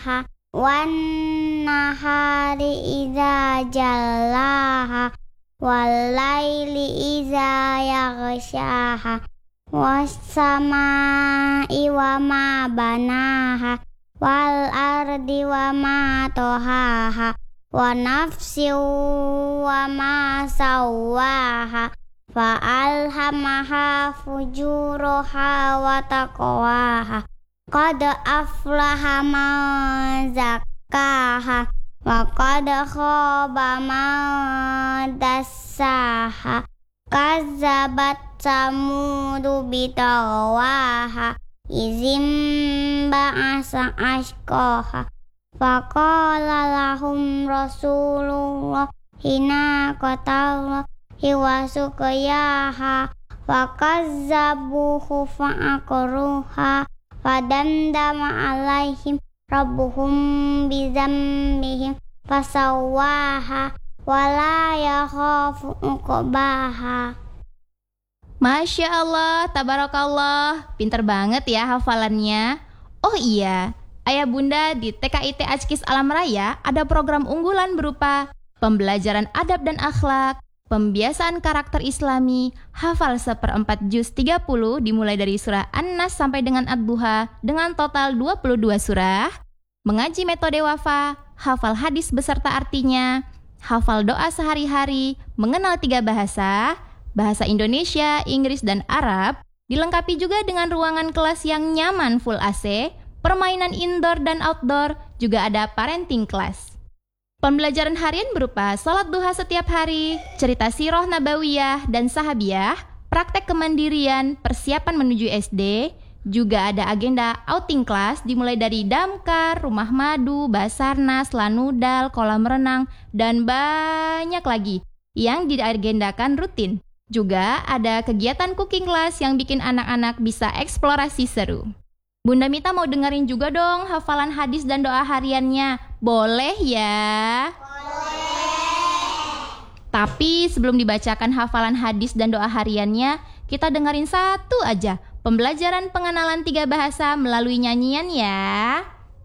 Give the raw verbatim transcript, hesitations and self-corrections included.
wan nahari idza jallaha wal laili idza yaghshaha was samai wa ma banaha wal ardi wa ma tohaha wa nafsi wa ma sawaha fa alhamaha fujuraha wa taqwaha qad aflaha man zakkaha wa qad khaba man dassaha kazzabat samudu bitawaha izim ba'asa ashqaha faqala lahum rasulullah hina qatallah hiwa suqiyaha fakazzabuhu fa'aqruha fadamdama alaihim rabbuhum bizambihim fasawaha wala yakhafu uqbaha. Masya Allah, tabarakallah, pinter banget ya hafalannya. Oh iya, ayah bunda di T K I T Ajkis Alam Raya ada program unggulan berupa pembelajaran adab dan akhlak, pembiasaan karakter islami, hafal seperempat juz tiga puluh dimulai dari surah An-Nas sampai dengan Ad-Duha dengan total dua puluh dua surah, mengaji metode wafa, hafal hadis beserta artinya, hafal doa sehari-hari, mengenal tiga bahasa, bahasa Indonesia, Inggris, dan Arab, dilengkapi juga dengan ruangan kelas yang nyaman full A C, permainan indoor dan outdoor, juga ada parenting class. Pembelajaran harian berupa sholat duha setiap hari, cerita sirah nabawiyah dan sahabiah, praktek kemandirian, persiapan menuju S D, juga ada agenda outing class dimulai dari damkar, rumah madu, basarnas, lanudal, kolam renang, dan banyak lagi yang diagendakan rutin. Juga ada kegiatan cooking class yang bikin anak-anak bisa eksplorasi seru. Bunda Mita mau dengerin juga dong hafalan hadis dan doa hariannya. Boleh ya? Boleh. Tapi sebelum dibacakan hafalan hadis dan doa hariannya, kita dengerin satu aja pembelajaran pengenalan tiga bahasa melalui nyanyian ya.